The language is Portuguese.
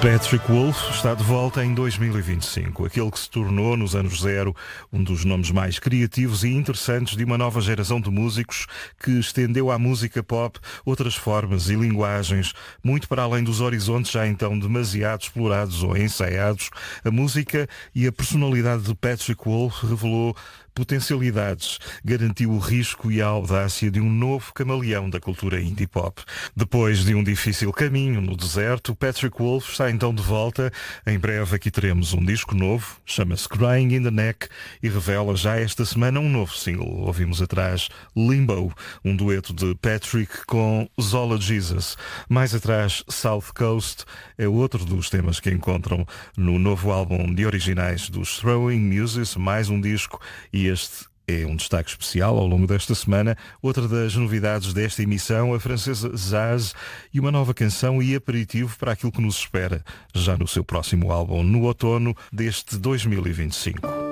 Patrick Wolf está de volta em 2025. Aquele que se tornou, nos anos zero, um dos nomes mais criativos e interessantes de uma nova geração de músicos que estendeu à música pop outras formas e linguagens, muito para além dos horizontes já então demasiado explorados ou ensaiados. A música e a personalidade de Patrick Wolf revelou potencialidades, garantiu o risco e a audácia de um novo camaleão da cultura indie pop. Depois de um difícil caminho no deserto, Patrick Wolf está então de volta. Em breve aqui teremos um disco novo, chama-se Crying in the Neck e revela já esta semana um novo single. Ouvimos atrás Limbo, um dueto de Patrick com Zola Jesus. Mais atrás, South Coast é outro dos temas que encontram no novo álbum de originais dos Throwing Muses, mais um disco, e este é um destaque especial ao longo desta semana. Outra das novidades desta emissão, a francesa Zaz, e uma nova canção e aperitivo para aquilo que nos espera já no seu próximo álbum, no outono deste 2025.